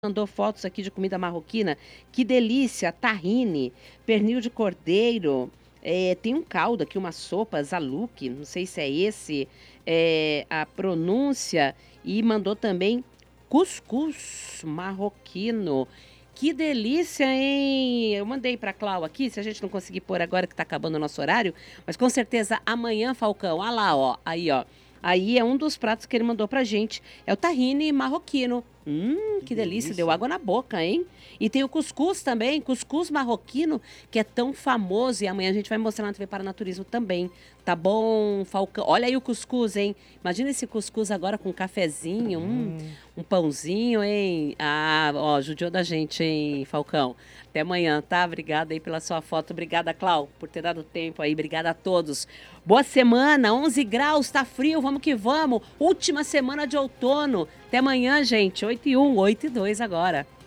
Mandou fotos aqui de comida marroquina. Que delícia! Tahine, pernil de cordeiro. Tem um caldo aqui, uma sopa, zaluque, não sei se é esse a pronúncia. E mandou também cuscuz marroquino. Que delícia, hein? Eu mandei para Clau aqui, se a gente não conseguir pôr agora que está acabando o nosso horário, mas com certeza amanhã, Falcão, olha lá, ó, aí, ó. Aí é um dos pratos que ele mandou pra gente. É o tahine marroquino. Que Que delícia, deu delícia. água na boca, hein? E tem o cuscuz também, cuscuz marroquino, que é tão famoso. E amanhã a gente vai mostrar na TV Paranaturismo também. Tá bom, Falcão? Olha aí o cuscuz, hein? Imagina esse cuscuz agora com um cafezinho, Hum. um pãozinho, hein? Ah, ó, judiou da gente, hein, Falcão? Até amanhã, tá? Obrigada aí pela sua foto. Obrigada, Clau, por ter dado tempo aí. Obrigada a todos. Boa semana, 11 graus, tá frio, vamos que vamos. Última semana de outono. Até amanhã, gente. 8 e 1, 8 e 2 agora.